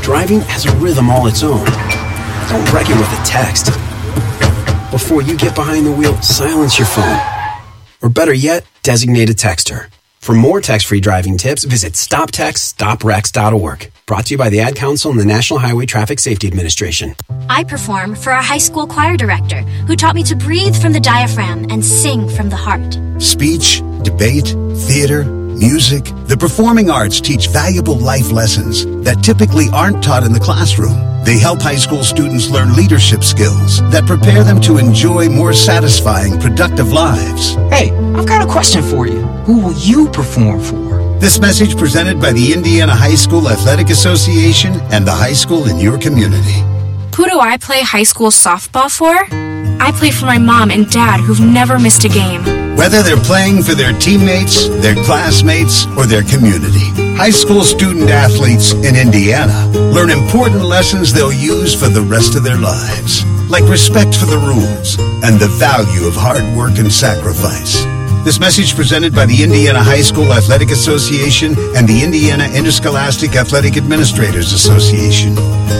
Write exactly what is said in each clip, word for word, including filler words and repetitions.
Driving has a rhythm all its own. Don't wreck it with a text. Before you get behind the wheel, silence your phone. Or better yet, designate a texter. For more text-free driving tips, visit stop text stop wrecks dot org. Brought to you by the Ad Council and the National Highway Traffic Safety Administration. I perform for a high school choir director who taught me to breathe from the diaphragm and sing from the heart. Speech, debate, theater, music. The performing arts teach valuable life lessons that typically aren't taught in the classroom. They help high school students learn leadership skills that prepare them to enjoy more satisfying, productive lives. Hey, I've got a question for you. Who will you perform for? This message presented by the Indiana High School Athletic Association and the high school in your community. Who do I play high school softball for? I play for my mom and dad who've never missed a game. Whether they're playing for their teammates, their classmates, or their community, high school student athletes in Indiana learn important lessons they'll use for the rest of their lives, like respect for the rules and the value of hard work and sacrifice. This message presented by the Indiana High School Athletic Association and the Indiana Interscholastic Athletic Administrators Association.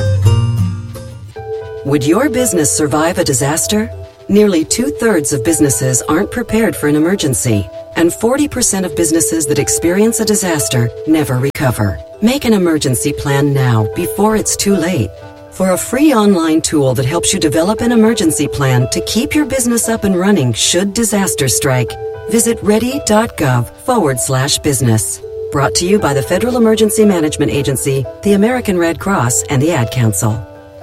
Would your business survive a disaster? Nearly two-thirds of businesses aren't prepared for an emergency, and forty percent of businesses that experience a disaster never recover. Make an emergency plan now before it's too late. For a free online tool that helps you develop an emergency plan to keep your business up and running should disaster strike, visit ready.gov forward slash business. Brought to you by the Federal Emergency Management Agency, the American Red Cross, and the Ad Council.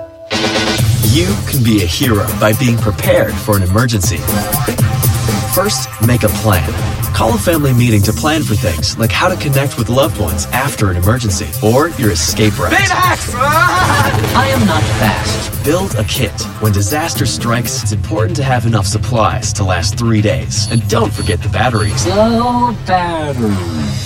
You can be a hero by being prepared for an emergency. First, make a plan. Call a family meeting to plan for things like how to connect with loved ones after an emergency or your escape route. I am not fast. Build a kit. When disaster strikes, it's important to have enough supplies to last three days. And don't forget the batteries. Low battery.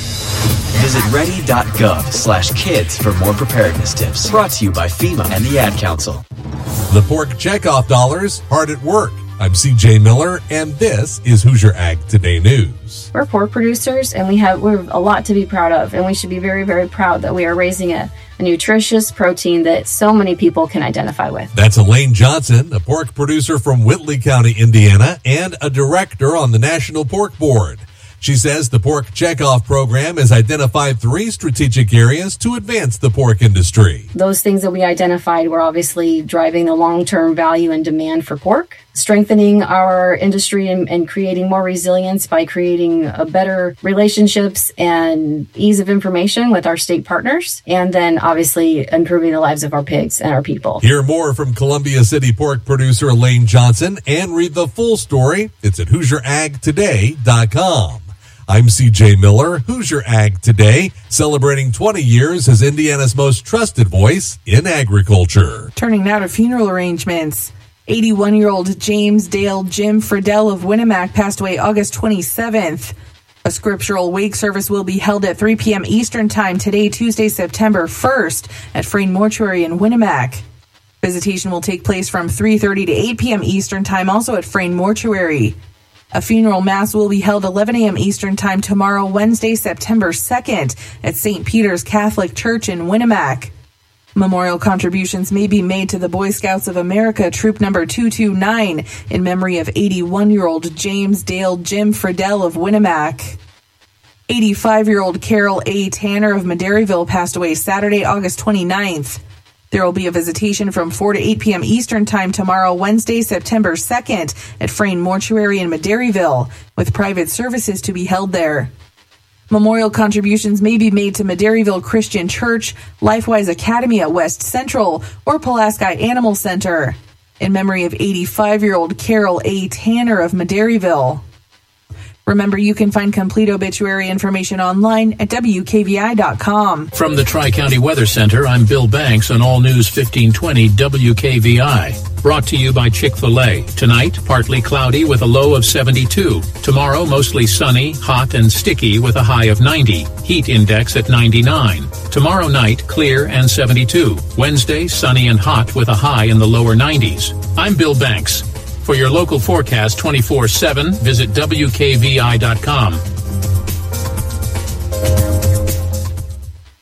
Visit ready.gov slash kids for more preparedness tips. Brought to you by FEMA and the Ad Council. The pork checkoff dollars hard at work. I'm C J Miller, and this is Hoosier Ag Today News. We're pork producers, and we have we're a lot to be proud of, and we should be very, very proud that we are raising a, a nutritious protein that so many people can identify with. That's Elaine Johnson, a pork producer from Whitley County, Indiana, and a director on the National Pork Board. She says the Pork Checkoff program has identified three strategic areas to advance the pork industry. Those things that we identified were obviously driving the long-term value and demand for pork, strengthening our industry and, and creating more resilience by creating a better relationships and ease of information with our state partners, and then obviously improving the lives of our pigs and our people. Hear more from Columbia City pork producer Elaine Johnson and read the full story. It's at hoosier ag today dot com. I'm C J Miller, Hoosier Ag Today, celebrating twenty years as Indiana's most trusted voice in agriculture. Turning now to funeral arrangements. eighty-one-year-old James Dale Jim Friedel of Winnemac passed away August twenty-seventh. A scriptural wake service will be held at three p.m. Eastern Time today, Tuesday, September first, at Frayne Mortuary in Winnemac. Visitation will take place from three thirty to eight p.m. Eastern Time, also at Frayne Mortuary. A funeral mass will be held eleven a.m. Eastern Time tomorrow, Wednesday, September second, at Saint Peter's Catholic Church in Winnemac. Memorial contributions may be made to the Boy Scouts of America Troop Number two two nine in memory of eighty-one-year-old James Dale Jim Friedel of Winnemac. eighty-five-year-old Carol A. Tanner of Madairyville passed away Saturday, August twenty-ninth. There will be a visitation from four to eight p.m. Eastern Time tomorrow, Wednesday, September second, at Frayne Mortuary in Madairyville, with private services to be held there. Memorial contributions may be made to Madairyville Christian Church, Lifewise Academy at West Central, or Pulaski Animal Center, in memory of eighty-five-year-old Carol A. Tanner of Madairyville. Remember, you can find complete obituary information online at W K V I dot com. From the Tri-County Weather Center, I'm Bill Banks on All News fifteen twenty W K V I. Brought to you by Chick-fil-A. Tonight, partly cloudy with a low of seventy-two. Tomorrow, mostly sunny, hot, and sticky with a high of ninety. Heat index at ninety-nine. Tomorrow night, clear and seventy-two. Wednesday, sunny and hot with a high in the lower nineties. I'm Bill Banks. For your local forecast twenty-four seven, visit W K V I dot com.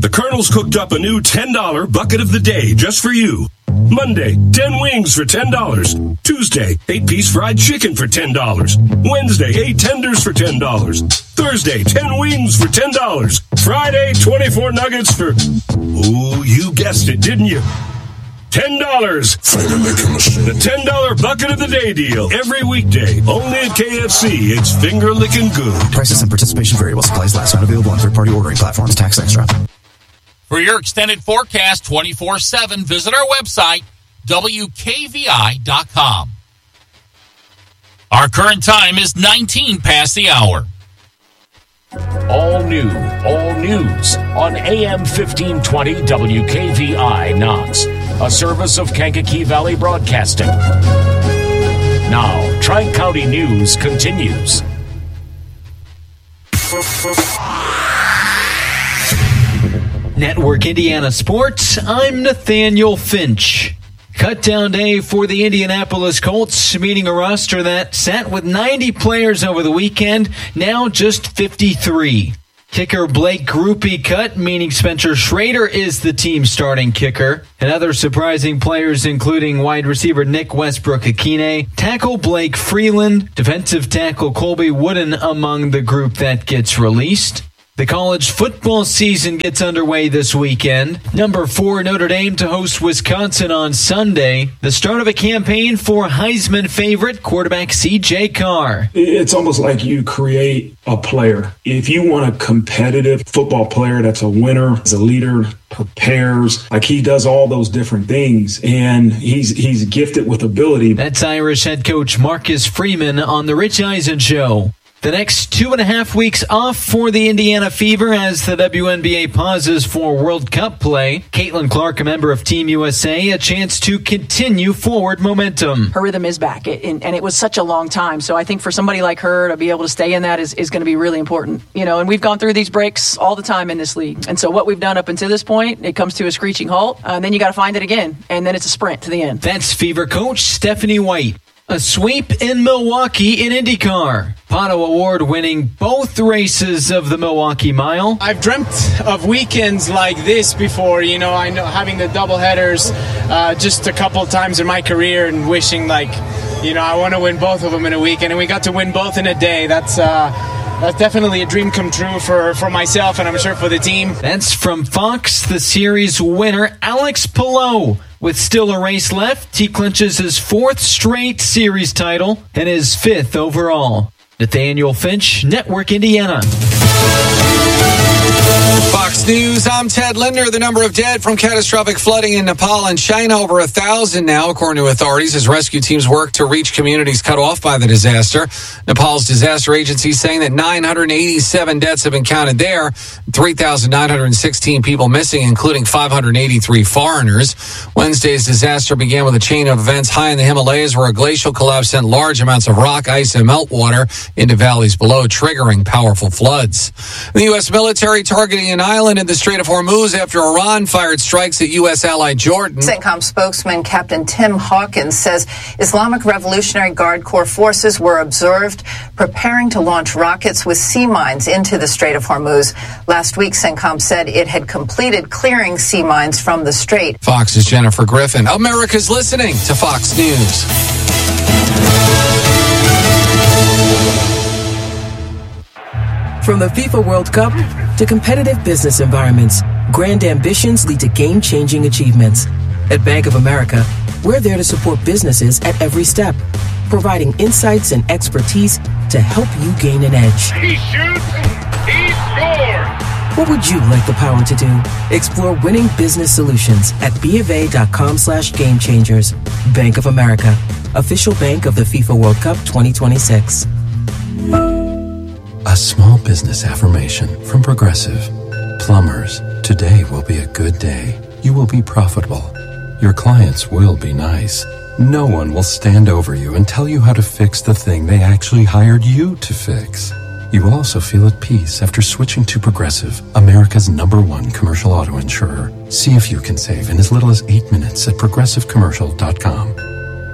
the Colonel's cooked up a new ten dollar bucket of the day just for you. Monday, ten wings for ten dollars. Tuesday, eight-piece fried chicken for ten dollars. Wednesday, eight tenders for ten dollars. Thursday, ten wings for ten dollars. Friday, twenty-four nuggets for... Ooh, you guessed it, didn't you? ten dollars. The ten dollar bucket of the day deal. Every weekday. Only at K F C. It's finger-licking good. Prices and participation vary while supplies last. Not available on third-party ordering platforms. Tax extra. For your extended forecast twenty-four seven, visit our website, W K V I dot com. Our current time is nineteen past the hour. All new, all news on A M fifteen twenty W K V I Knox, a service of Kankakee Valley Broadcasting. Now, Tri-County News continues. Network Indiana Sports, I'm Nathaniel Finch. Cut-down day for the Indianapolis Colts, meeting a roster that sat with ninety players over the weekend, now just fifty-three. Kicker Blake Grupe cut, meaning Spencer Schrader is the team's starting kicker. And other surprising players including wide receiver Nick Westbrook-Akine, tackle Blake Freeland, defensive tackle Colby Wooden among the group that gets released. The college football season gets underway this weekend. Number four, Notre Dame to host Wisconsin on Sunday. The start of a campaign for Heisman favorite quarterback C J Carr. It's almost like you create a player. If you want a competitive football player that's a winner, is a leader, prepares, like he does all those different things, and he's he's gifted with ability. That's Irish head coach Marcus Freeman on The Rich Eisen Show. The next two and a half weeks off for the Indiana Fever as the W N B A pauses for World Cup play. Caitlin Clark, a member of Team U S A, a chance to continue forward momentum. Her rhythm is back, it, and it was such a long time. So I think for somebody like her to be able to stay in that is, is going to be really important. You know, and we've gone through these breaks all the time in this league. And so what we've done up until this point, it comes to a screeching halt, uh, and then you got to find it again, and then it's a sprint to the end. That's Fever coach Stephanie White. A sweep in Milwaukee in IndyCar. Pato Award winning both races of the Milwaukee Mile. I've dreamt of weekends like this before, you know, I know having the double headers uh, just a couple of times in my career and wishing like, you know, I want to win both of them in a weekend, and we got to win both in a day. That's uh, that's definitely a dream come true for, for myself and I'm sure for the team. That's from Fox, the series winner, Alex Palou. With still a race left, he clinches his fourth straight series title and his fifth overall. Nathaniel Finch, Network Indiana. Fox News, I'm Ted Linder. The number of dead from catastrophic flooding in Nepal and China over a thousand now, according to authorities, as rescue teams work to reach communities cut off by the disaster. Nepal's disaster agency saying that nine hundred eighty-seven deaths have been counted there, three thousand nine hundred sixteen people missing, including five hundred eighty-three foreigners. Wednesday's disaster began with a chain of events high in the Himalayas where a glacial collapse sent large amounts of rock, ice, and meltwater into valleys below, triggering powerful floods. The U S military targeting an island in the Strait of Hormuz after Iran fired strikes at U S ally Jordan. CENTCOM spokesman Captain Tim Hawkins says Islamic Revolutionary Guard Corps forces were observed preparing to launch rockets with sea mines into the Strait of Hormuz. Last week, CENTCOM said it had completed clearing sea mines from the strait. Fox's Jennifer Griffin. America's listening to Fox News. From the FIFA World Cup to competitive business environments, grand ambitions lead to game-changing achievements. At Bank of America, we're there to support businesses at every step, providing insights and expertise to help you gain an edge. He shoots, he scores! What would you like the power to do? Explore winning business solutions at BofA.com slash game changers. Bank of America, official bank of the FIFA World Cup twenty twenty-six. A small business affirmation from Progressive. Plumbers, today will be a good day. You will be profitable. Your clients will be nice. No one will stand over you and tell you how to fix the thing they actually hired you to fix. You will also feel at peace after switching to Progressive, America's number one commercial auto insurer. See if you can save in as little as eight minutes at progressive commercial dot com.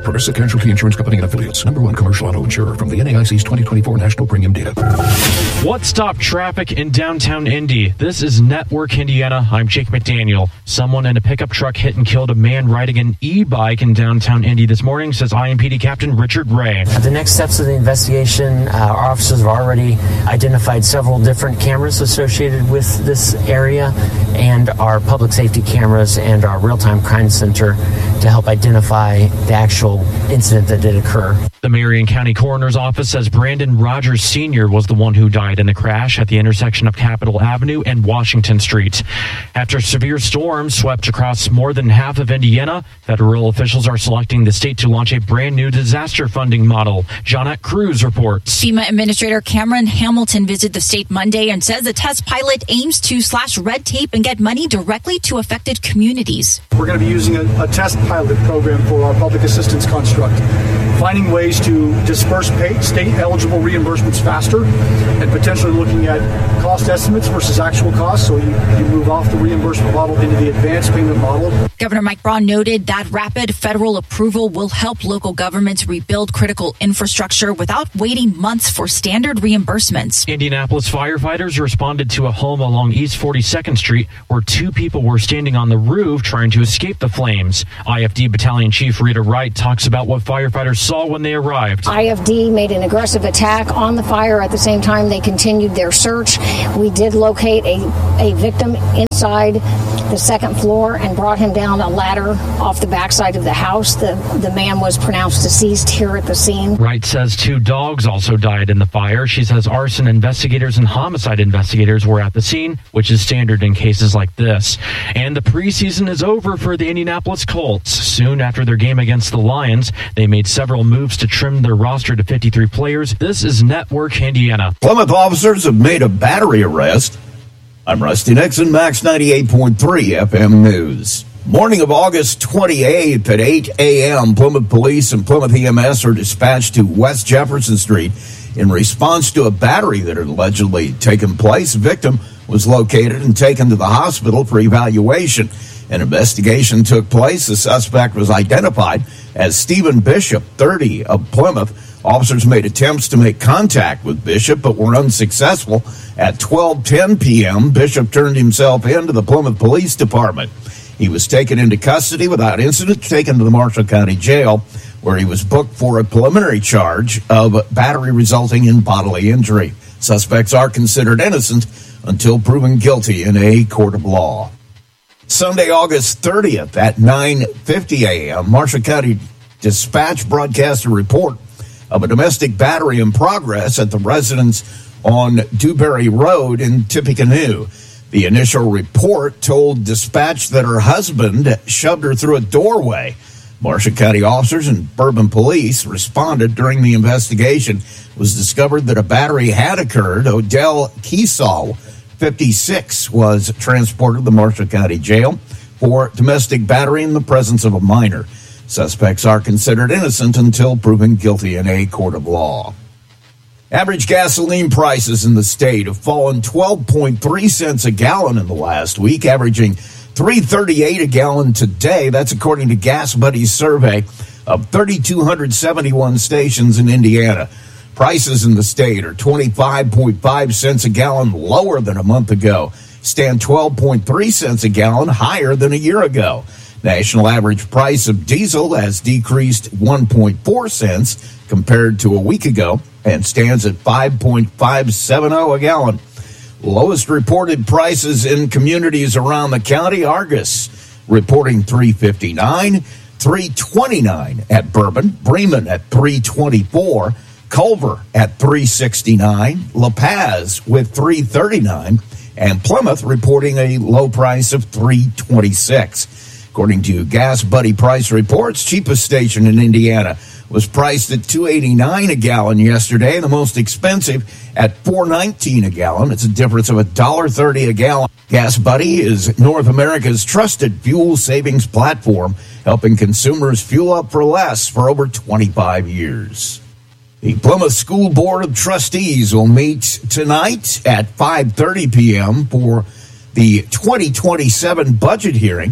Progressive Casualty Insurance Company and Affiliates. Number one commercial auto insurer from the N A I C's twenty twenty-four National Premium Data. What stopped traffic in downtown Indy? This is Network Indiana. I'm Jake McDaniel. Someone in a pickup truck hit and killed a man riding an e-bike in downtown Indy this morning, says I M P D Captain Richard Ray. The next steps of the investigation, uh, our officers have already identified several different cameras associated with this area and our public safety cameras and our real-time crime center to help identify the actual incident that did occur. The Marion County Coroner's Office says Brandon Rogers Senior was the one who died in the crash at the intersection of Capitol Avenue and Washington Street. After severe storms swept across more than half of Indiana, federal officials are selecting the state to launch a brand new disaster funding model. Johnette Cruz reports. FEMA Administrator Cameron Hamilton visited the state Monday and says the test pilot aims to slash red tape and get money directly to affected communities. We're going to be using a, a test pilot program for our public assistance construct, finding ways to disperse pay, state-eligible reimbursements faster and potentially looking at cost estimates versus actual costs, so you, you move off the reimbursement model into the advanced payment model. Governor Mike Braun noted that rapid federal approval will help local governments rebuild critical infrastructure without waiting months for standard reimbursements. Indianapolis firefighters responded to a home along East forty-second Street where two people were standing on the roof trying to escape the flames. I F D Battalion Chief Rita Wright talks about what firefighters saw when they arrived. I F D made an aggressive attack on the fire. At the same time, they continued their search. We did locate a, a victim inside the second floor and brought him down a ladder off the backside of the house. The, the man was pronounced deceased here at the scene. Wright says two dogs also died in the fire. She says arson investigators and homicide investigators were at the scene, which is standard in cases like this. And the preseason is over for the Indianapolis Colts. Soon after their game against the Lions, they made several moves to trim their roster to fifty-three players. This is Network Indiana. Plymouth officers have made a battery arrest. I'm Rusty Nixon, Max ninety-eight point three F M News. Morning of August twenty-eighth at eight a.m., Plymouth Police and Plymouth E M S are dispatched to West Jefferson Street in response to a battery that had allegedly taken place. The victim was located and taken to the hospital for evaluation. An investigation took place. The suspect was identified as Stephen Bishop, thirty, of Plymouth. Officers made attempts to make contact with Bishop, but were unsuccessful. At twelve ten p.m., Bishop turned himself in to the Plymouth Police Department. He was taken into custody without incident, taken to the Marshall County Jail, where he was booked for a preliminary charge of battery resulting in bodily injury. Suspects are considered innocent until proven guilty in a court of law. Sunday, August thirtieth at nine fifty a.m., Marshall County Dispatch broadcast a report of a domestic battery in progress at the residence on Dewberry Road in Tippecanoe. The initial report told dispatch that her husband shoved her through a doorway. Marshall County officers and Bourbon police responded. During the investigation, it was discovered that a battery had occurred. Odell Keesall, fifty-six, was transported to the Marshall County Jail for domestic battery in the presence of a minor. Suspects are considered innocent until proven guilty in a court of law. Average gasoline prices in the state have fallen twelve point three cents a gallon in the last week, averaging three thirty-eight a gallon today. That's according to Gas Buddy's survey of three thousand two hundred seventy-one stations in Indiana. Prices in the state are twenty-five point five cents a gallon lower than a month ago, stand twelve point three cents a gallon higher than a year ago. National average price of diesel has decreased one point four cents compared to a week ago and stands at five point five seven zero a gallon. Lowest reported prices in communities around the county. Argus reporting three fifty-nine, three twenty-nine at Bourbon, Bremen at three twenty-four, Culver at three sixty-nine, La Paz with three thirty-nine, and Plymouth reporting a low price of three twenty-six. According to Gas Buddy price reports, cheapest station in Indiana was priced at two eighty-nine a gallon yesterday. The most expensive at four nineteen a gallon. It's a difference of one dollar thirty a gallon. Gas Buddy is North America's trusted fuel savings platform, helping consumers fuel up for less for over twenty-five years. The Plymouth School Board of Trustees will meet tonight at five thirty p.m. for the twenty twenty-seven budget hearing.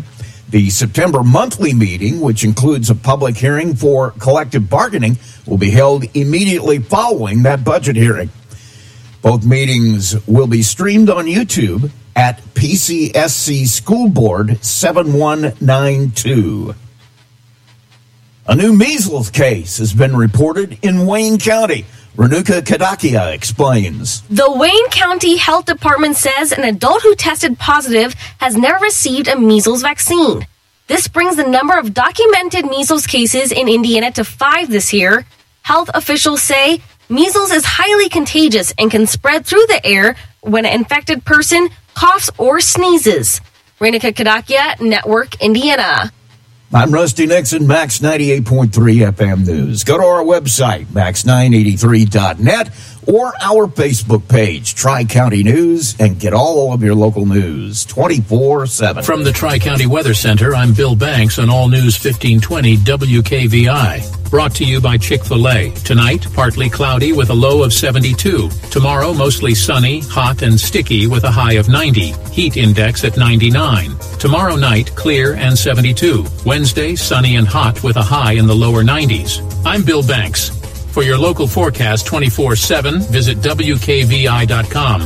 The September monthly meeting, which includes a public hearing for collective bargaining, will be held immediately following that budget hearing. Both meetings will be streamed on YouTube at P C S C School Board seven one nine two. A new measles case has been reported in Wayne County. Renuka Kadakia explains. The Wayne County Health Department says an adult who tested positive has never received a measles vaccine. This brings the number of documented measles cases in Indiana to five this year. Health officials say measles is highly contagious and can spread through the air when an infected person coughs or sneezes. Renuka Kadakia, Network Indiana. I'm Rusty Nixon, Max ninety-eight point three F M News. Go to our website, max nine eighty-three dot net, or our Facebook page, Tri-County News, and get all of your local news twenty-four seven. From the Tri-County Weather Center, I'm Bill Banks on All News fifteen twenty W K V I. Brought to you by Chick-fil-A. Tonight, partly cloudy with a low of seventy-two. Tomorrow, mostly sunny, hot, and sticky with a high of ninety. Heat index at ninety-nine. Tomorrow night, clear and seventy-two. Wednesday, sunny and hot with a high in the lower nineties. I'm Bill Banks. For your local forecast twenty-four seven, visit W K V I dot com.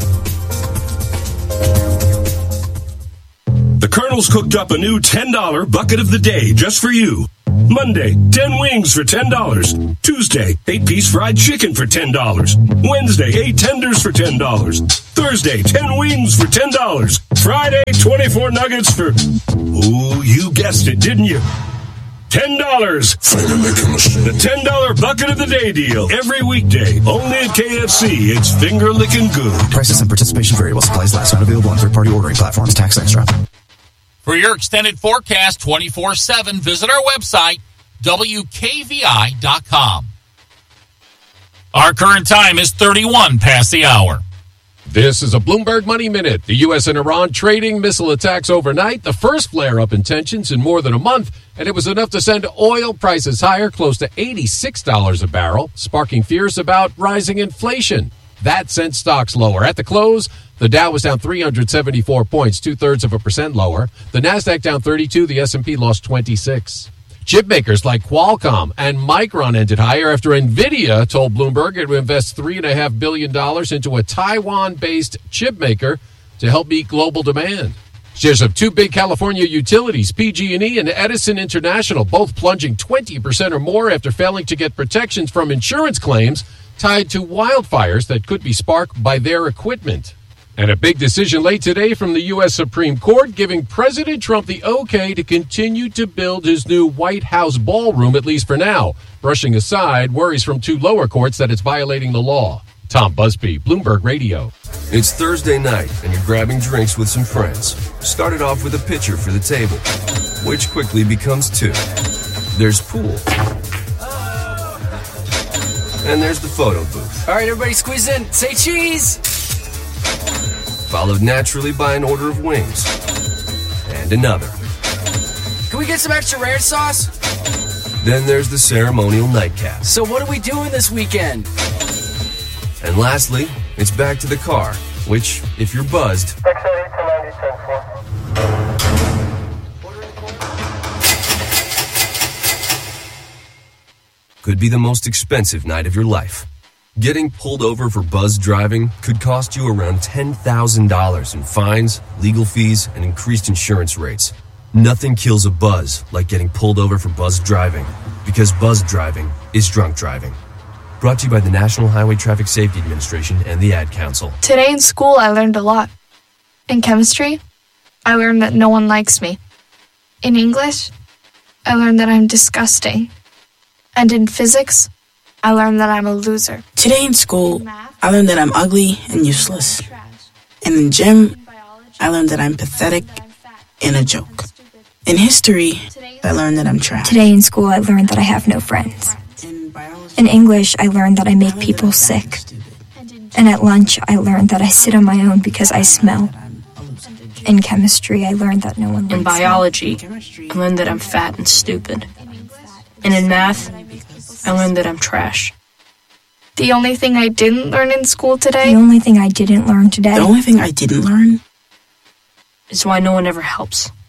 The Colonel's cooked up a new ten dollar bucket of the day just for you. Monday, ten wings for ten dollars. Tuesday, eight piece fried chicken for ten dollars. Wednesday, eight tenders for ten dollars. Thursday, ten wings for ten dollars. Friday, twenty-four nuggets for... Ooh, you guessed it, didn't you? ten dollars. The ten dollar bucket of the day deal. Every weekday. Only at K F C. It's finger licking good. Prices and participation vary while supplies last. Not available on third-party ordering platforms. Tax extra. For your extended forecast twenty-four seven, visit our website, W K V I dot com. Our current time is thirty-one past the hour. This is a Bloomberg Money Minute. The U S and Iran trading missile attacks overnight, the first flare-up in tensions in more than a month, and it was enough to send oil prices higher, close to eighty-six dollars a barrel, sparking fears about rising inflation. That sent stocks lower. At the close, the Dow was down three hundred seventy-four points, two-thirds of a percent lower. The Nasdaq down thirty-two, the S and P lost twenty-six. Chip makers like Qualcomm and Micron ended higher after NVIDIA told Bloomberg it would invest three point five billion dollars into a Taiwan-based chip maker to help meet global demand. Shares of two big California utilities, P G and E and Edison International, both plunging twenty percent or more after failing to get protections from insurance claims tied to wildfires that could be sparked by their equipment. And a big decision late today from the U S Supreme Court giving President Trump the okay to continue to build his new White House ballroom, at least for now, brushing aside worries from two lower courts that it's violating the law. Tom Busby, Bloomberg Radio. It's Thursday night, and you're grabbing drinks with some friends. Started off with a pitcher for the table, which quickly becomes two. There's pool. And there's the photo booth. All right, everybody squeeze in. Say cheese! Followed naturally by an order of wings. And another. Can we get some extra ranch sauce? Then there's the ceremonial nightcap. So what are we doing this weekend? And lastly, it's back to the car, which, if you're buzzed... could be the most expensive night of your life. Getting pulled over for buzzed driving could cost you around ten thousand dollars in fines, legal fees, and increased insurance rates. Nothing kills a buzz like getting pulled over for buzzed driving, because buzzed driving is drunk driving. Brought to you by the National Highway Traffic Safety Administration and the Ad Council. Today in school, I learned a lot. In chemistry, I learned that no one likes me. In English, I learned that I'm disgusting. And in physics, I learned that I'm a loser. Today in school, I learned that I'm ugly and useless. And in gym, I learned that I'm pathetic and a joke. In history, I learned that I'm trash. Today in school, I learned that I have no friends. In English, I learned that I make people sick. And at lunch, I learned that I sit on my own because I smell. In chemistry, I learned that no one likes me. In biology, I learned that I'm fat and stupid. And in math, I learned that I'm trash. The only thing I didn't learn in school today? The only thing I didn't learn today? The only thing I didn't learn? Is why no one ever helps.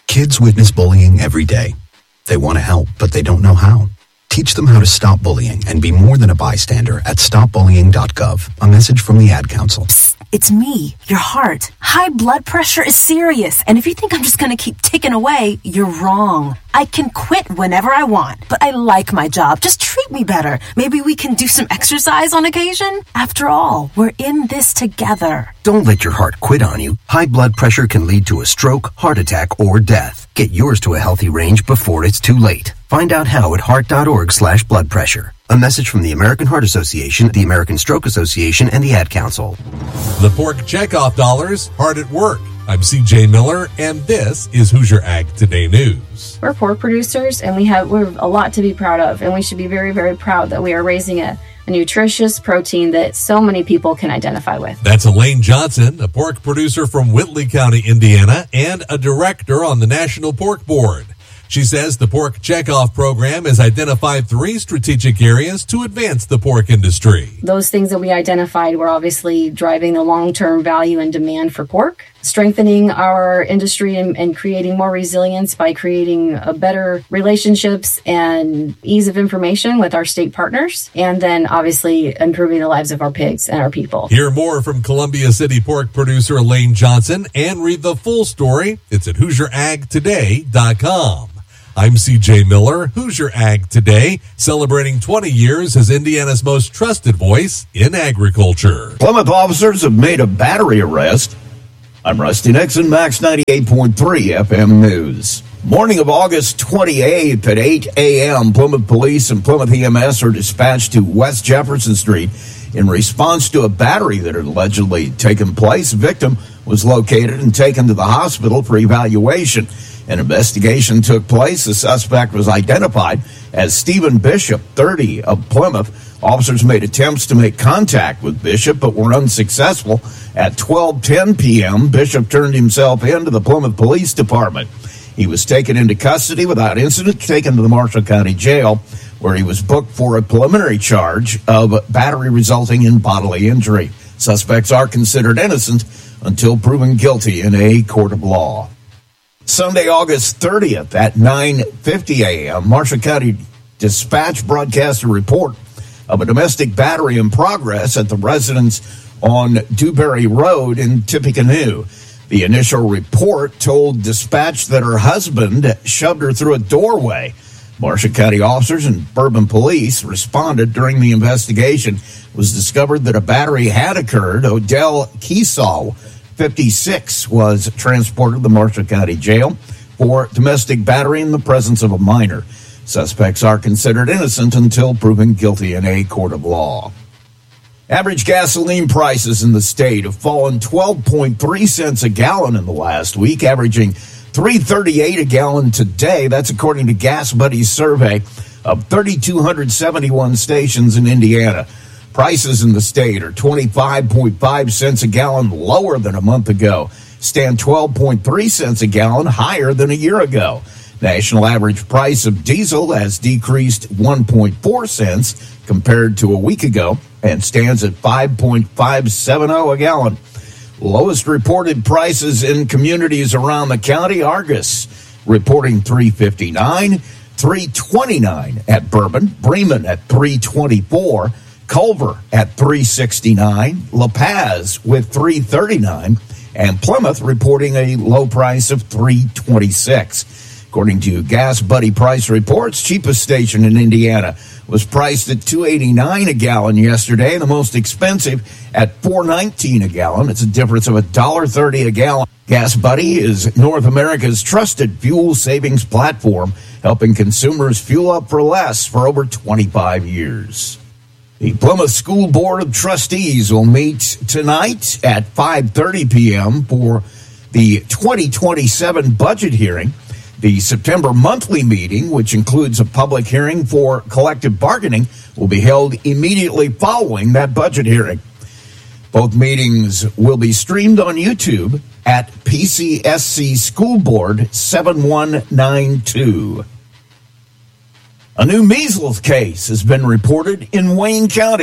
Kids witness bullying every day. They want to help, but they don't know how. Teach them how to stop bullying and be more than a bystander at stop bullying dot gov. A message from the Ad Council. Psst, it's me, your heart. High blood pressure is serious, and if you think I'm just going to keep ticking away, you're wrong. I can quit whenever I want, but I like my job. Just treat me better. Maybe we can do some exercise on occasion? After all, we're in this together. Don't let your heart quit on you. High blood pressure can lead to a stroke, heart attack, or death. Get yours to a healthy range before it's too late. Find out how at heart.org slash blood pressure. A message from the American Heart Association, the American Stroke Association, and the Ad Council. The pork checkoff dollars hard at work. I'm C J Miller, and this is Hoosier Ag Today News. We're pork producers, and we have we're a lot to be proud of, and we should be very, very proud that we are raising a, a nutritious protein that so many people can identify with. That's Elaine Johnson, a pork producer from Whitley County, Indiana, and a director on the National Pork Board. She says the Pork Checkoff program has identified three strategic areas to advance the pork industry. Those things that we identified were obviously driving the long-term value and demand for pork, strengthening our industry and, and creating more resilience by creating a better relationships and ease of information with our state partners, and then obviously improving the lives of our pigs and our people. Hear more from Columbia City pork producer Elaine Johnson and read the full story. It's at Hoosier Ag Today dot com. I'm C J Miller, Hoosier Ag Today, celebrating twenty years as Indiana's most trusted voice in agriculture. Plymouth officers have made a battery arrest. I'm Rusty Nixon, Max ninety-eight point three F M News. Morning of August twenty-eighth at eight a.m., Plymouth Police and Plymouth E M S are dispatched to West Jefferson Street in response to a battery that had allegedly taken place. A victim was located and taken to the hospital for evaluation. An investigation took place. The suspect was identified as Stephen Bishop, thirty, of Plymouth. Officers made attempts to make contact with Bishop, but were unsuccessful. At twelve ten p.m., Bishop turned himself in to the Plymouth Police Department. He was taken into custody without incident, taken to the Marshall County Jail, where he was booked for a preliminary charge of battery resulting in bodily injury. Suspects are considered innocent until proven guilty in a court of law. Sunday, August thirtieth at nine fifty a.m., Marshall County Dispatch broadcast a report of a domestic battery in progress at the residence on Dewberry Road in Tippecanoe. The initial report told Dispatch that her husband shoved her through a doorway. Marshall County officers and Bourbon Police responded. During the investigation, it was discovered that a battery had occurred. Odell Keesaw, fifty-six, was transported to the Marshall County Jail for domestic battery in the presence of a minor. Suspects are considered innocent until proven guilty in a court of law. Average gasoline prices in the state have fallen twelve point three cents a gallon in the last week, averaging three thirty-eight a gallon today. That's according to Gas Buddy's survey of three thousand two hundred seventy-one stations in Indiana. Prices in the state are twenty-five point five cents a gallon lower than a month ago, stand twelve point three cents a gallon higher than a year ago. National average price of diesel has decreased one point four cents compared to a week ago and stands at five point five seven zero a gallon. Lowest reported prices in communities around the county. Argus reporting three fifty-nine, three twenty-nine at Bourbon, Bremen at three twenty-four, Culver at three sixty-nine, La Paz with three thirty-nine, and Plymouth reporting a low price of three twenty-six. According to Gas Buddy price reports, cheapest station in Indiana was priced at two eighty-nine a gallon yesterday. The most expensive at four nineteen a gallon. It's a difference of one dollar thirty a gallon. Gas Buddy is North America's trusted fuel savings platform, helping consumers fuel up for less for over twenty-five years. The Plymouth School Board of Trustees will meet tonight at five thirty p.m. for the twenty twenty-seven budget hearing. The September monthly meeting, which includes a public hearing for collective bargaining, will be held immediately following that budget hearing. Both meetings will be streamed on YouTube at P C S C School Board seven one nine two. A new measles case has been reported in Wayne County.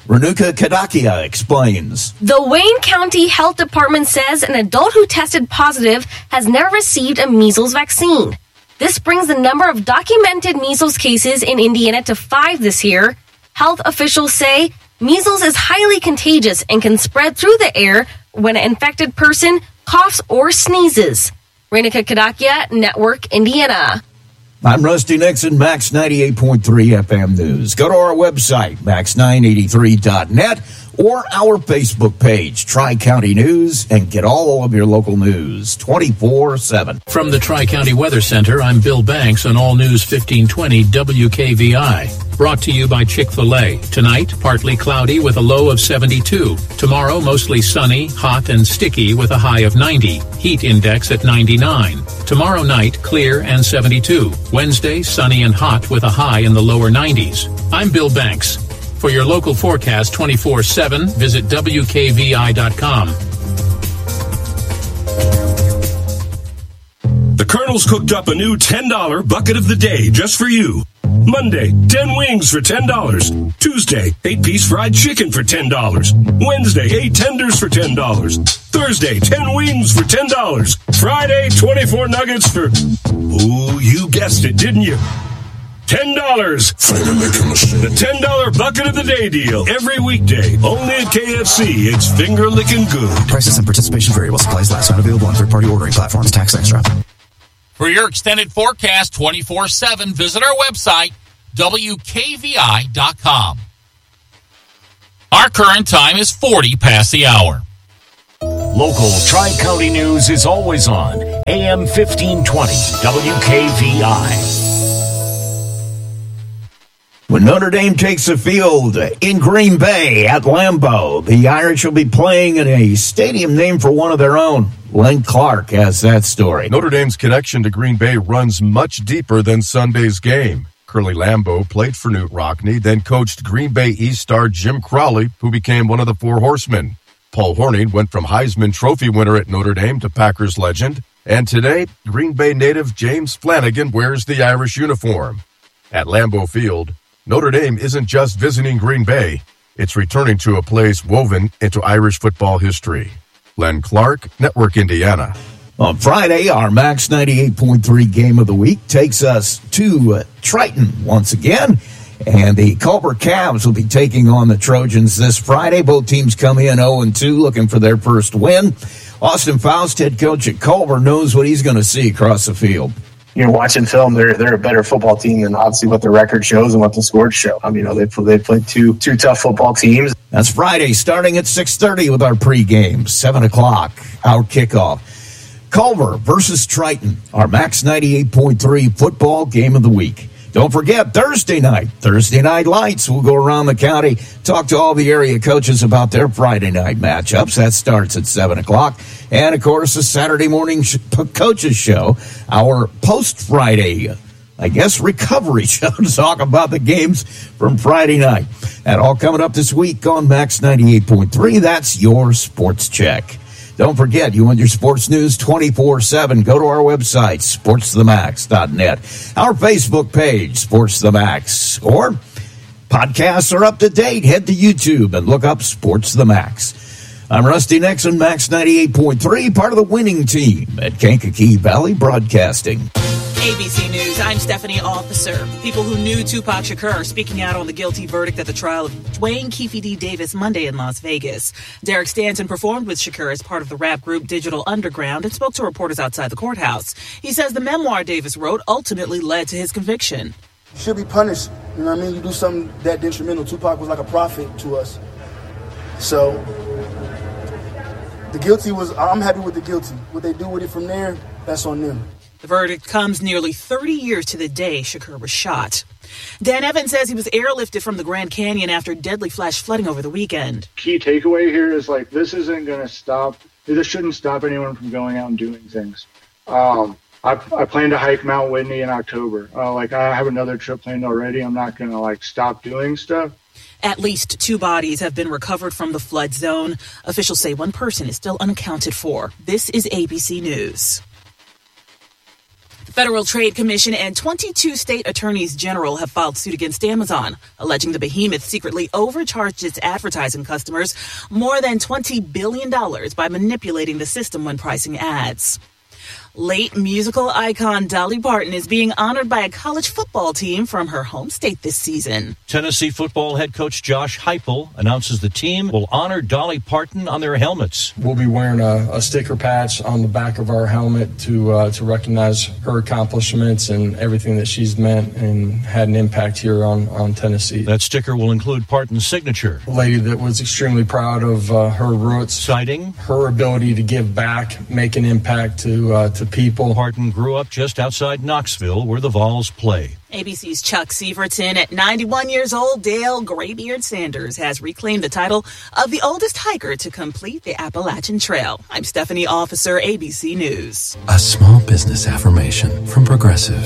Renuka Kadakia explains. The Wayne County Health Department says an adult who tested positive has never received a measles vaccine. This brings the number of documented measles cases in Indiana to five this year. Health officials say measles is highly contagious and can spread through the air when an infected person coughs or sneezes. Renuka Kadakia, Network, Indiana. I'm Rusty Nixon, Max ninety-eight point three F M News. Go to our website, max nine eighty-three dot net, or our Facebook page, Tri-County News, and get all of your local news twenty-four seven. From the Tri-County Weather Center, I'm Bill Banks on All News fifteen twenty W K V I. Brought to you by Chick-fil-A. Tonight, partly cloudy with a low of seventy-two. Tomorrow, mostly sunny, hot, and sticky with a high of ninety. Heat index at ninety-nine. Tomorrow night, clear and seventy-two. Wednesday, sunny and hot with a high in the lower nineties. I'm Bill Banks. For your local forecast twenty-four seven, visit W K V I dot com. The Colonel's cooked up a new ten dollar bucket of the day just for you. Monday, ten wings for ten dollars. Tuesday, eight piece fried chicken for ten dollars. Wednesday, eight tenders for ten dollars. Thursday, ten wings for ten dollars. Friday, twenty-four nuggets for... Ooh, you guessed it, didn't you? ten dollars. The ten dollar bucket of the day deal. Every weekday. Only at K F C. It's finger licking good. Prices and participation vary while supplies last. Not available on third-party ordering platforms. Tax extra. For your extended forecast twenty-four seven, visit our website, W K V I dot com. Our current time is forty past the hour. Local Tri-County News is always on A M fifteen twenty W K V I. When Notre Dame takes the field in Green Bay at Lambeau, the Irish will be playing in a stadium named for one of their own. Len Clark has that story. Notre Dame's connection to Green Bay runs much deeper than Sunday's game. Curly Lambeau played for Knute Rockne, then coached Green Bay East star Jim Crowley, who became one of the Four Horsemen. Paul Hornung went from Heisman Trophy winner at Notre Dame to Packers legend. And today, Green Bay native James Flanagan wears the Irish uniform. At Lambeau Field, Notre Dame isn't just visiting Green Bay. It's returning to a place woven into Irish football history. Len Clark, Network Indiana. On Friday, our Max ninety-eight point three game of the week takes us to uh, Triton once again. And the Culver Cavs will be taking on the Trojans this Friday. Both teams come in oh and two, looking for their first win. Austin Faust, head coach at Culver, knows what he's going to see across the field. You know, watching film, they're they're a better football team than obviously what the record shows and what the scores show. I mean, you know, they they played two two tough football teams. That's Friday, starting at six thirty with our pregame, seven o'clock, our kickoff. Culver versus Triton, our Max ninety-eight point three football game of the week. Don't forget, Thursday night, Thursday Night Lights. We'll go around the county, talk to all the area coaches about their Friday night matchups. That starts at seven o'clock. And, of course, the Saturday morning sh- coaches show, our post-Friday, I guess, recovery show to talk about the games from Friday night. That all coming up this week on Max ninety-eight point three. That's your Sports Check. Don't forget, you want your sports news twenty-four seven. Go to our website, sports the max dot net. Our Facebook page, Sports the Max. Or podcasts are up to date. Head to YouTube and look up Sports the Max. I'm Rusty Nixon, Max ninety-eight point three, part of the winning team at Kankakee Valley Broadcasting. A B C News, I'm Stephanie Officer. People who knew Tupac Shakur are speaking out on the guilty verdict at the trial of Dwayne Keefe D. Davis Monday in Las Vegas. Derek Stanton performed with Shakur as part of the rap group Digital Underground and spoke to reporters outside the courthouse. He says the memoir Davis wrote ultimately led to his conviction. Should be punished, you know what I mean? You do something that detrimental. Tupac was like a prophet to us. So, the guilty was, I'm happy with the guilty. What they do with it from there, that's on them. The verdict comes nearly thirty years to the day Shakur was shot. Dan Evans says he was airlifted from the Grand Canyon after deadly flash flooding over the weekend. Key takeaway here is, like, this isn't going to stop, this shouldn't stop anyone from going out and doing things. Um, I, I plan to hike Mount Whitney in October. Uh, like, I have another trip planned already. I'm not going to, like, stop doing stuff. At least two bodies have been recovered from the flood zone. Officials say one person is still unaccounted for. This is A B C News. The Federal Trade Commission and twenty-two state attorneys general have filed suit against Amazon, alleging the behemoth secretly overcharged its advertising customers more than twenty billion dollars by manipulating the system when pricing ads. Late musical icon Dolly Parton is being honored by a college football team from her home state this season. Tennessee football head coach Josh Heupel announces the team will honor Dolly Parton on their helmets. We'll be wearing a, a sticker patch on the back of our helmet to uh, to recognize her accomplishments and everything that she's meant and had an impact here on, on Tennessee. That sticker will include Parton's signature. A lady that was extremely proud of uh, her roots. Citing her ability to give back, make an impact to uh, to people. Parton grew up just outside Knoxville, where the Vols play. A B C's Chuck Severton, at ninety-one years old, Dale Graybeard Sanders has reclaimed the title of the oldest hiker to complete the Appalachian Trail. I'm Stephanie Officer, A B C News. A small business affirmation from Progressive.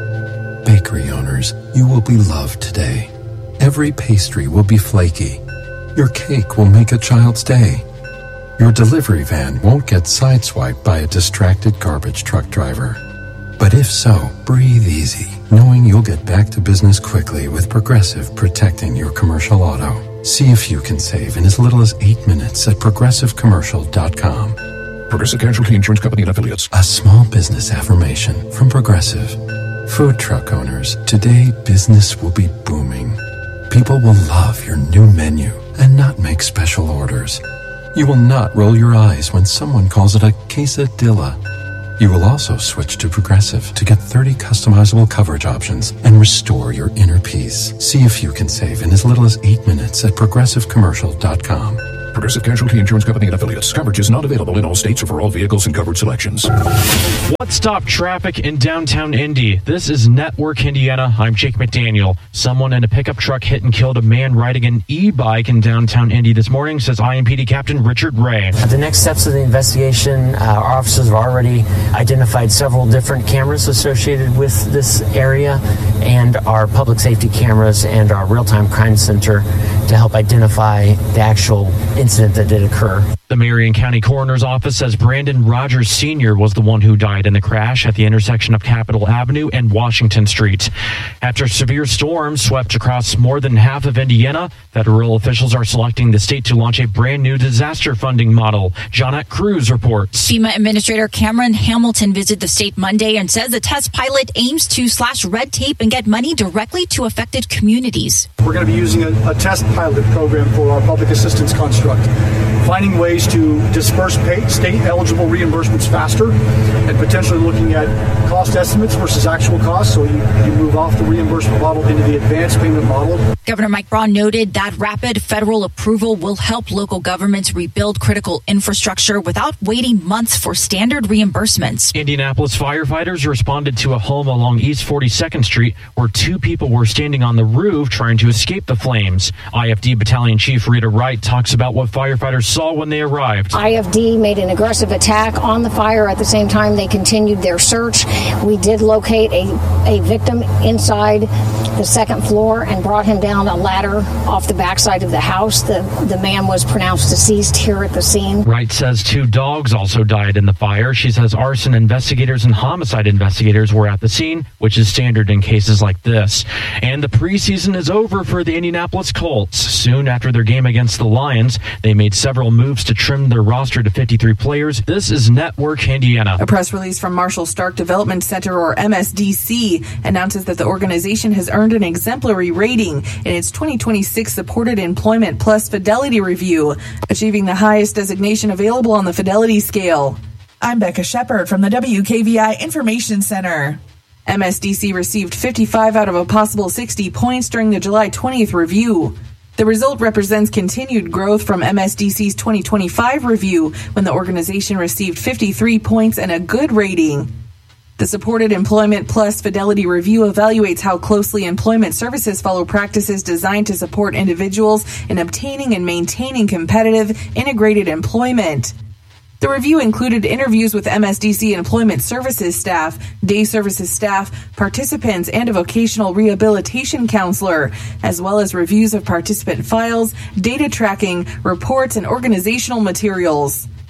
Bakery owners, you will be loved today. Every pastry will be flaky. Your cake will make a child's day. Your delivery van won't get sideswiped by a distracted garbage truck driver. But if so, breathe easy, knowing you'll get back to business quickly with Progressive protecting your commercial auto. See if you can save in as little as eight minutes at progressive commercial dot com. Progressive Casualty Insurance Company and Affiliates. A small business affirmation from Progressive. Food truck owners, today business will be booming. People will love your new menu and not make special orders. You will not roll your eyes when someone calls it a quesadilla. You will also switch to Progressive to get thirty customizable coverage options and restore your inner peace. See if you can save in as little as eight minutes at progressive commercial dot com. Progressive Casualty Insurance Company and Affiliates. Coverage is not available in all states or for all vehicles and covered selections. Let's stop traffic in downtown Indy. This is Network Indiana. I'm Jake McDaniel. Someone in a pickup truck hit and killed a man riding an e-bike in downtown Indy this morning, says I M P D Captain Richard Ray. The next steps of the investigation, uh, our officers have already identified several different cameras associated with this area and our public safety cameras and our real-time crime center to help identify the actual incident that did occur. The Marion County Coroner's Office says Brandon Rogers Senior was the one who died in the crash at the intersection of Capitol Avenue and Washington Street. After severe storms swept across more than half of Indiana, federal officials are selecting the state to launch a brand new disaster funding model. Johnette Cruz reports. FEMA Administrator Cameron Hamilton visited the state Monday and says the test pilot aims to slash red tape and get money directly to affected communities. We're going to be using a, a test pilot program for our public assistance construct, finding ways to disperse pay, state-eligible reimbursements faster and potentially looking at cost estimates versus actual costs, so you, you move off the reimbursement model into the advanced payment model. Governor Mike Braun noted that rapid federal approval will help local governments rebuild critical infrastructure without waiting months for standard reimbursements. Indianapolis firefighters responded to a home along East forty-second Street where two people were standing on the roof trying to escape the flames. I F D Battalion Chief Rita Wright talks about what firefighters saw when they arrived. I F D made an aggressive attack on the fire. At the same time, they continued their search. We did locate a, a victim inside the second floor and brought him down a ladder off the backside of the house. The, the man was pronounced deceased here at the scene. Wright says two dogs also died in the fire. She says arson investigators and homicide investigators were at the scene, which is standard in cases like this. And the preseason is over for the Indianapolis Colts. Soon after their game against the Lions, they made several moves to trim their roster to fifty-three players. This is Network Indiana. A press release from Marshall Stark Development Center, or M S D C, announces that the organization has earned an exemplary rating in its twenty twenty-six Supported Employment Plus Fidelity Review, achieving the highest designation available on the Fidelity scale. I'm Becca Shepard from the W K V I Information Center. M S D C received fifty-five out of a possible sixty points during the July twentieth review. The result represents continued growth from M S D C's twenty twenty-five review, when the organization received fifty-three points and a good rating. The Supported Employment Plus Fidelity Review evaluates how closely employment services follow practices designed to support individuals in obtaining and maintaining competitive, integrated employment. The review included interviews with M S D C employment services staff, day services staff, participants, and a vocational rehabilitation counselor, as well as reviews of participant files, data tracking, reports, and organizational materials.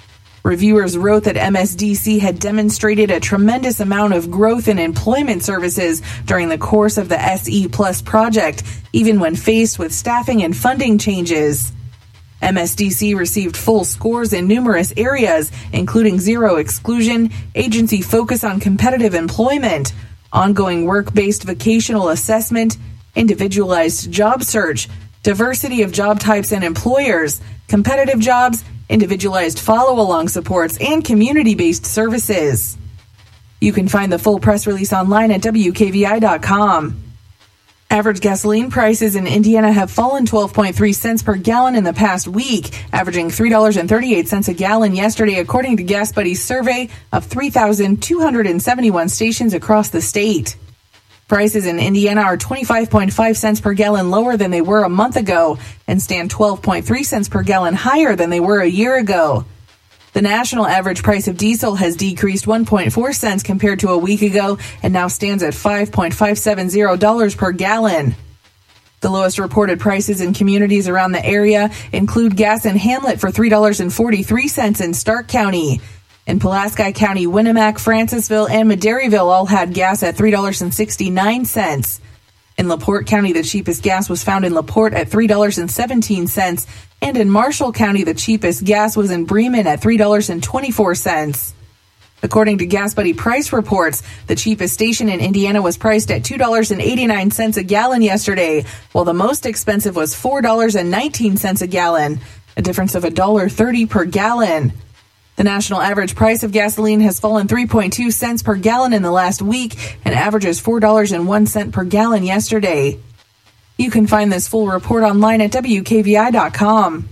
Reviewers wrote that M S D C had demonstrated a tremendous amount of growth in employment services during the course of the S E Plus project, even when faced with staffing and funding changes. M S D C received full scores in numerous areas, including zero exclusion, agency focus on competitive employment, ongoing work-based vocational assessment, individualized job search, diversity of job types and employers, competitive jobs, individualized follow-along supports, and community-based services. You can find the full press release online at W K V I dot com. Average gasoline prices in Indiana have fallen twelve point three cents per gallon in the past week, averaging three dollars and thirty-eight cents a gallon yesterday, according to Gas Buddy's survey of three thousand two hundred seventy-one stations across the state. Prices in Indiana are twenty-five point five cents per gallon lower than they were a month ago and stand twelve point three cents per gallon higher than they were a year ago. The national average price of diesel has decreased one point four cents compared to a week ago and now stands at five point five seven zero dollars per gallon. The lowest reported prices in communities around the area include gas in Hamlet for three dollars and forty-three cents in Stark County. In Pulaski County, Winnemac, Francisville, and Madairyville all had gas at three dollars and sixty-nine cents. In LaPorte County, the cheapest gas was found in LaPorte at three dollars and seventeen cents, and in Marshall County, the cheapest gas was in Bremen at three dollars and twenty-four cents. According to Gas Buddy price reports, the cheapest station in Indiana was priced at two dollars and eighty-nine cents a gallon yesterday, while the most expensive was four dollars and nineteen cents a gallon, a difference of one dollar and thirty cents per gallon. The national average price of gasoline has fallen three point two cents per gallon in the last week and averages four dollars and one cent per gallon yesterday. You can find this full report online at W K V I dot com.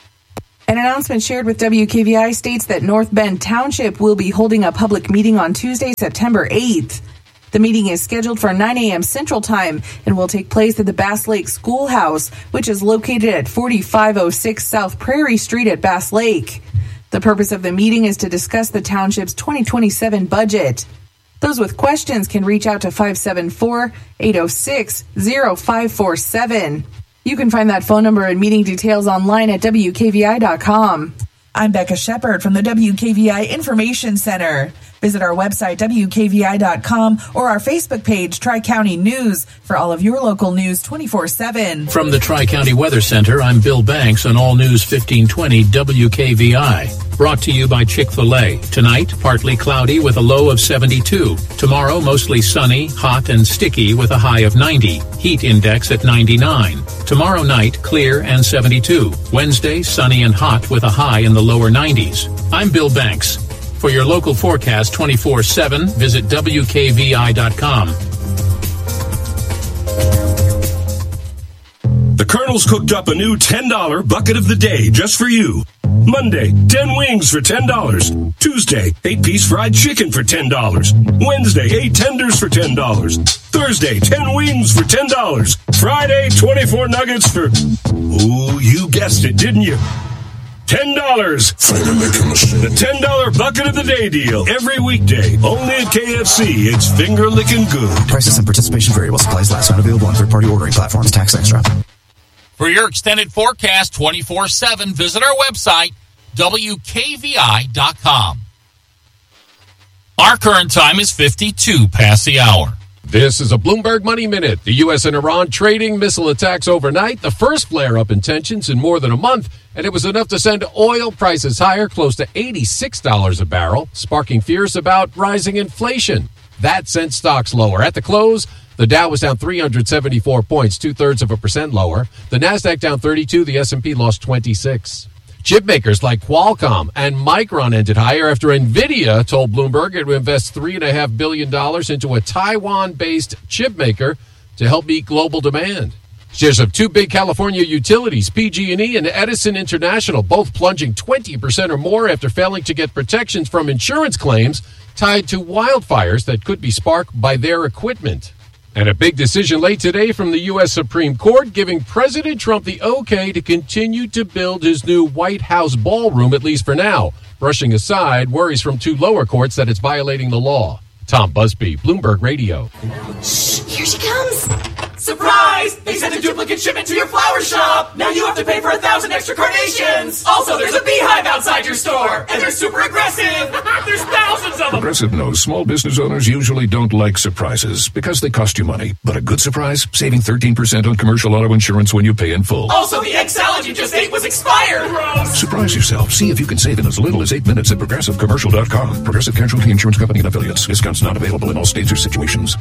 An announcement shared with W K V I states that North Bend Township will be holding a public meeting on Tuesday, September eighth. The meeting is scheduled for nine a.m. Central Time and will take place at the Bass Lake Schoolhouse, which is located at forty-five oh six South Prairie Street at Bass Lake. The purpose of the meeting is to discuss the township's twenty twenty-seven budget. Those with questions can reach out to five seven four, eight oh six, oh five four seven. You can find that phone number and meeting details online at W K V I dot com. I'm Becca Shepard from the W K V I Information Center. Visit our website, W K V I dot com, or our Facebook page, Tri-County News, for all of your local news twenty-four seven. From the Tri-County Weather Center, I'm Bill Banks on All News fifteen twenty W K V I. Brought to you by Chick-fil-A. Tonight, partly cloudy with a low of seventy-two. Tomorrow, mostly sunny, hot, and sticky with a high of ninety. Heat index at ninety-nine. Tomorrow night, clear and seventy-two. Wednesday, sunny and hot with a high in the lower nineties. I'm Bill Banks. For your local forecast twenty-four seven, visit W K V I dot com. The Colonel's cooked up a new ten dollar bucket of the day just for you. Monday, ten wings for ten dollars. Tuesday, eight piece fried chicken for ten dollars. Wednesday, eight tenders for ten dollars. Thursday, ten wings for ten dollars. Friday, twenty-four nuggets for... Ooh, you guessed it, didn't you? ten dollars. The ten dollar bucket of the day deal. Every weekday. Only at K F C. It's finger licking good. Prices and participation vary while supplies last. Not available on third-party ordering platforms. Tax extra. For your extended forecast twenty-four seven, visit our website, W K V I dot com. Our current time is fifty-two past the hour. This is a Bloomberg Money Minute. The U S and Iran trading missile attacks overnight, the first flare-up in tensions in more than a month, and it was enough to send oil prices higher, close to eighty-six dollars a barrel, sparking fears about rising inflation. That sent stocks lower. At the close, the Dow was down three hundred seventy-four points, two-thirds of a percent lower. The Nasdaq down thirty-two, the S and P lost twenty-six. Chip makers like Qualcomm and Micron ended higher after NVIDIA told Bloomberg it would invest three point five billion dollars into a Taiwan-based chip maker to help meet global demand. Shares of two big California utilities, P G and E and Edison International, both plunging twenty percent or more after failing to get protections from insurance claims tied to wildfires that could be sparked by their equipment. And a big decision late today from the U S Supreme Court giving President Trump the okay to continue to build his new White House ballroom, at least for now, brushing aside worries from two lower courts that it's violating the law. Tom Busby, Bloomberg Radio. Shh, here she comes. Surprise! They sent a duplicate shipment to your flower shop! Now you have to pay for a thousand extra carnations! Also, there's a beehive outside your store! And they're super aggressive! There's thousands of them! Progressive knows small business owners usually don't like surprises because they cost you money. But a good surprise? Saving thirteen percent on commercial auto insurance when you pay in full. Also, the egg salad you just ate was expired! Gross! Surprise yourself. See if you can save in as little as eight minutes at progressive commercial dot com. Progressive Casualty Insurance Company and affiliates. Discounts not available in all states or situations.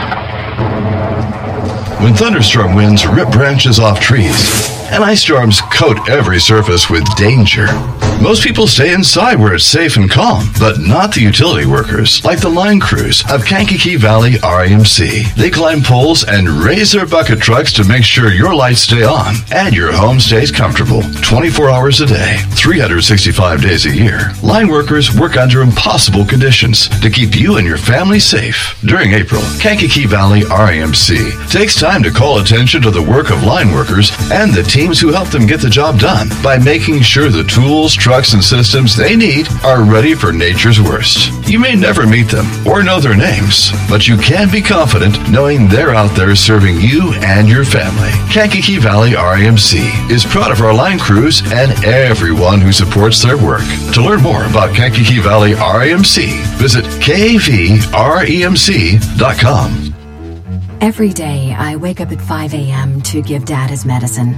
When thunderstorm winds rip branches off trees and ice storms coat every surface with danger, most people stay inside where it's safe and calm, but not the utility workers, like the line crews of Kankakee Valley R E M C. They climb poles and raise their bucket trucks to make sure your lights stay on and your home stays comfortable twenty-four hours a day, three hundred sixty-five days a year. Line workers work under impossible conditions to keep you and your family safe. During April, Kankakee Valley R E M C takes time to call attention to the work of line workers and the teams who help them get the job done by making sure the tools, trucks, and systems they need are ready for nature's worst. You may never meet them or know their names, but you can be confident knowing they're out there serving you and your family. Kankakee Valley R E M C is proud of our line crews and everyone who supports their work. To learn more about Kankakee Valley R E M C, visit K V R E M C dot com. Every day, I wake up at five a.m. to give Dad his medicine.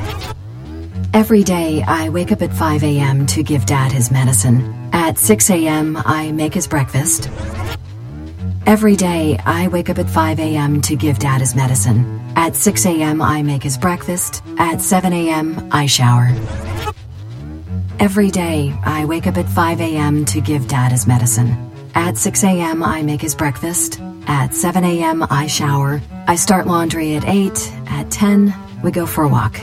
Every day, I wake up at five a.m. to give Dad his medicine. At six a.m., I make his breakfast. Every day, I wake up at five a.m. to give Dad his medicine. At six a.m., I make his breakfast. At seven a.m., I shower. Every day, I wake up at five a.m. to give Dad his medicine. At six a.m., I make his breakfast. At seven a.m., I shower. I start laundry at eight. At ten, we go for a walk.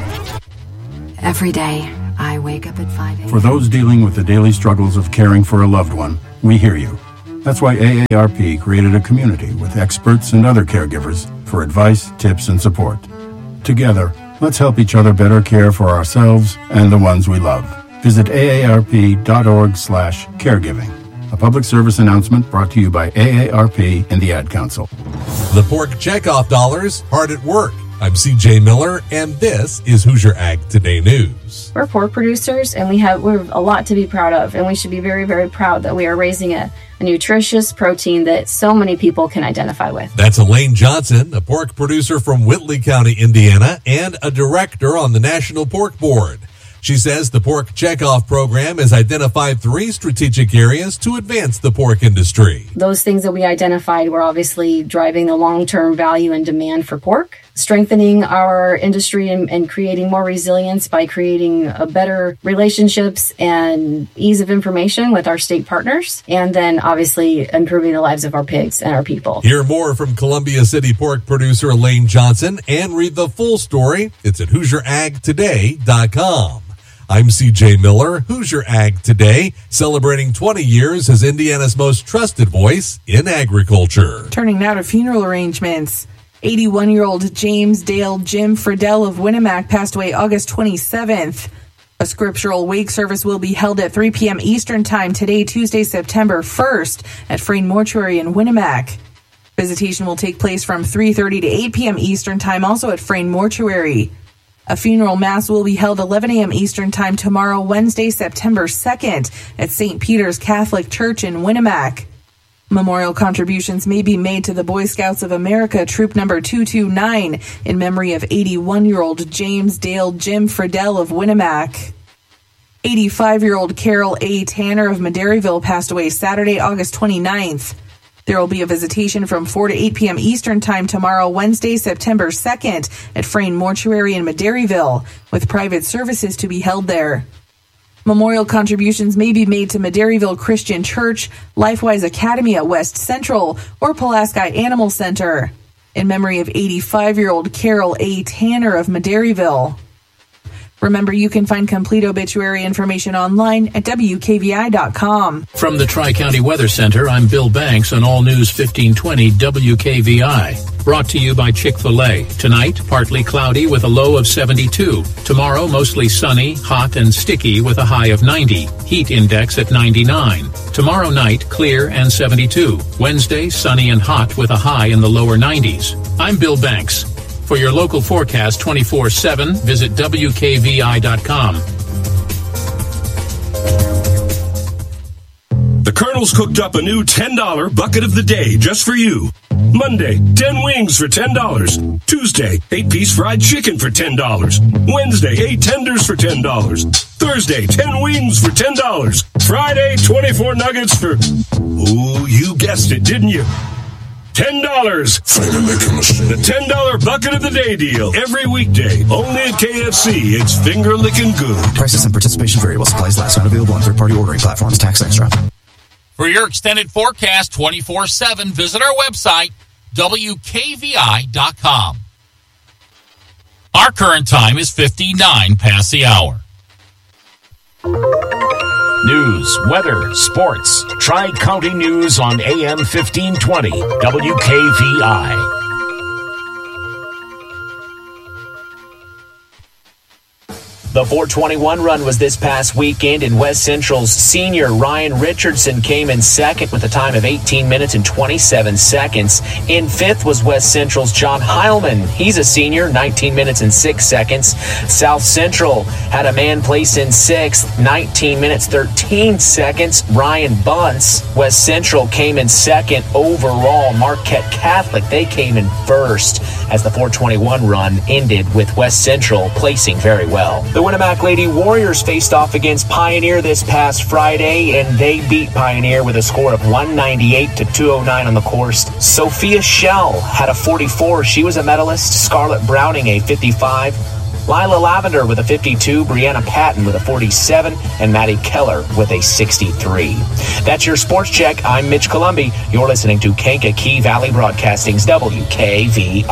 Every day, I wake up at five a.m. For those dealing with the daily struggles of caring for a loved one, we hear you. That's why A A R P created a community with experts and other caregivers for advice, tips, and support. Together, let's help each other better care for ourselves and the ones we love. Visit A A R P dot org slash caregiving. A public service announcement brought to you by A A R P and the Ad Council. The Pork Checkoff Dollars hard at work. I'm C J Miller, and this is Hoosier Ag Today News. We're pork producers, and we have we're a lot to be proud of, and we should be very, very proud that we are raising a, a nutritious protein that so many people can identify with. That's Elaine Johnson, a pork producer from Whitley County, Indiana, and a director on the National Pork Board. She says the Pork Checkoff program has identified three strategic areas to advance the pork industry. Those things that we identified were obviously driving the long-term value and demand for pork, strengthening our industry and, and creating more resilience by creating a better relationships and ease of information with our state partners, and then obviously improving the lives of our pigs and our people. Hear more from Columbia City pork producer Elaine Johnson and read the full story. It's at Hoosier Ag Today dot com. I'm C J Miller, Hoosier Ag Today, celebrating twenty years as Indiana's most trusted voice in agriculture. Turning now to funeral arrangements. eighty-one-year-old James Dale Jim Friedel of Winnemac passed away August twenty-seventh. A scriptural wake service will be held at three p.m. Eastern Time today, Tuesday, September first, at Frayne Mortuary in Winnemac. Visitation will take place from three thirty to eight p.m. Eastern Time, also at Frayne Mortuary. A funeral mass will be held eleven a.m. Eastern Time tomorrow, Wednesday, September second, at Saint Peter's Catholic Church in Winnemac. Memorial contributions may be made to the Boy Scouts of America Troop Number two two nine in memory of eighty-one-year-old James Dale Jim Friedel of Winnemac. eighty-five-year-old Carol A. Tanner of Madairyville passed away Saturday, August twenty-ninth. There will be a visitation from four to eight p.m. Eastern Time tomorrow, Wednesday, September second, at Frayne Mortuary in Madairyville, with private services to be held there. Memorial contributions may be made to Madairyville Christian Church, Lifewise Academy at West Central, or Pulaski Animal Center, in memory of eighty-five-year-old Carol A. Tanner of Madairyville. Remember, you can find complete obituary information online at W K V I dot com. From the Tri-County Weather Center, I'm Bill Banks on All News fifteen twenty W K V I. Brought to you by Chick-fil-A. Tonight, partly cloudy with a low of seventy-two. Tomorrow, mostly sunny, hot and sticky with a high of ninety. Heat index at ninety-nine. Tomorrow night, clear and seventy-two. Wednesday, sunny and hot with a high in the lower nineties. I'm Bill Banks. For your local forecast twenty-four seven, visit W K V I dot com. The Colonel's cooked up a new ten dollar bucket of the day just for you. Monday, ten wings for ten dollars. Tuesday, eight piece fried chicken for ten dollars. Wednesday, eight tenders for ten dollars. Thursday, ten wings for ten dollars. Friday, twenty-four nuggets for... Ooh, you guessed it, didn't you? ten dollars. The ten dollar bucket of the day deal. Every weekday. Only at K F C. It's finger licking good. Prices and participation vary while supplies last. Not available on third-party ordering platforms. Tax extra. For your extended forecast twenty-four seven, visit our website, W K V I dot com. Our current time is fifty-nine past the hour. News, weather, sports. Tri-County News on A M fifteen twenty, W K V I. The four twenty-one run was this past weekend, and West Central's senior Ryan Richardson came in second with a time of eighteen minutes and twenty-seven seconds. In fifth was West Central's John Heilman. He's a senior, nineteen minutes and six seconds. South Central had a man place in sixth, nineteen minutes, thirteen seconds. Ryan Bunce. West Central came in second overall. Marquette Catholic, they came in first as the four twenty-one run ended with West Central placing very well. The Winamac Lady Warriors faced off against Pioneer this past Friday, and they beat Pioneer with a score of one ninety-eight to two oh nine on the course. Sophia Schell had a forty-four. She was a medalist. Scarlett Browning a fifty-five. Lila Lavender with a fifty-two, Brianna Patton with a forty-seven, and Maddie Keller with a sixty-three. That's your Sports Check. I'm Mitch Columbi. You're listening to Kankakee Valley Broadcasting's W K V